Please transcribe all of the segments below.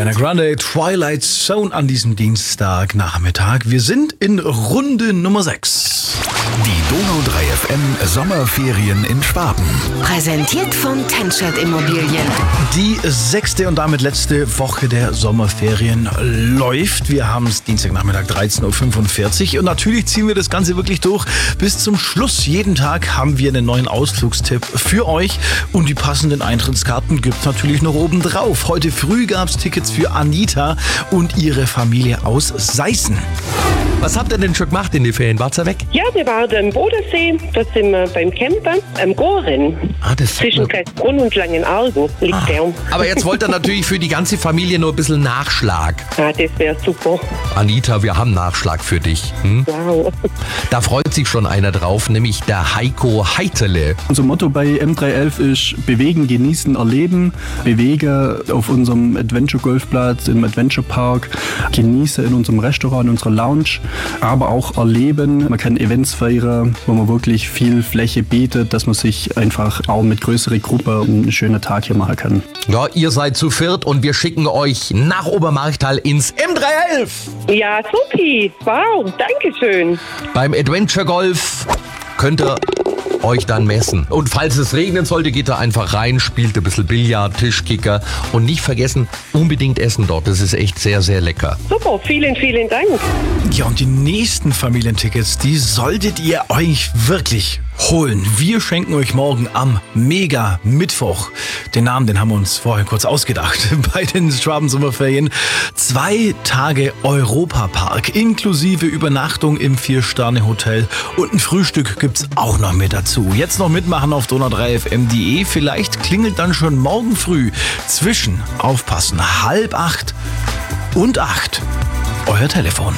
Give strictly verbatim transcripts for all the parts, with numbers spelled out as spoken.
Ariana Grande, Twilight Zone an diesem Dienstagnachmittag. Wir sind in Runde Nummer sechs. Die Donau drei F M Sommerferien in Schwaben. Präsentiert von Tenschert Immobilien. Die sechste und damit letzte Woche der Sommerferien läuft. Wir haben es Dienstagnachmittag dreizehn Uhr fünfundvierzig und natürlich ziehen wir das Ganze wirklich durch bis zum Schluss. Jeden Tag haben wir einen neuen Ausflugstipp für euch und die passenden Eintrittskarten gibt es natürlich noch oben drauf. Heute früh gab es Tickets für Anita und ihre Familie aus Seißen. Was habt ihr denn schon gemacht in den Ferien? Wart's ja weg? Ja, wir waren am Bodensee, da sind wir beim Campen, am Goren. Ah, das Zwischen Kreisbrunn und Langenargen liegt ah. der. Aber jetzt wollt ihr natürlich für die ganze Familie nur ein bisschen Nachschlag. Ah, das wäre super. Anita, wir haben Nachschlag für dich. Hm? Wow. Da freut sich schon einer drauf, nämlich der Heiko Heiterle. Unser Motto bei M dreihundertelf ist bewegen, genießen, erleben. Bewege auf unserem Adventure-Golfplatz, im Adventure-Park. Genieße in unserem Restaurant, in unserer Lounge. Aber auch erleben. Man kann Events feiern, wo man wirklich viel Fläche bietet, dass man sich einfach auch mit größerer Gruppe einen schönen Tag hier machen kann. Ja, ihr seid zu viert und wir schicken euch nach Obermarchtal ins M dreihundertelf. Ja, supi. Wow, danke schön. Beim Adventure Golf könnt ihr euch dann messen. Und falls es regnen sollte, geht da einfach rein, spielt ein bisschen Billard, Tischkicker und nicht vergessen, unbedingt essen dort. Das ist echt sehr, sehr lecker. Super, vielen, vielen Dank. Ja, und die nächsten Familientickets, die solltet ihr euch wirklich holen. Wir schenken euch morgen am Mega-Mittwoch. Den Namen, den haben wir uns vorher kurz ausgedacht. Bei den Schwaben Sommerferien. Zwei Tage Europapark, inklusive Übernachtung im Vier-Sterne-Hotel. Und ein Frühstück gibt's auch noch mit dazu. Jetzt noch mitmachen auf donau drei f m punkt de. Vielleicht klingelt dann schon morgen früh zwischen, aufpassen, halb acht und acht euer Telefon.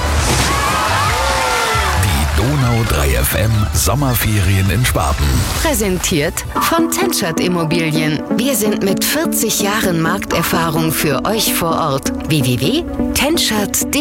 Donau drei F M Sommerferien in Schwaben. Präsentiert von Tenschert Immobilien. Wir sind mit vierzig Jahren Markterfahrung für euch vor Ort. w w w punkt tenschert punkt de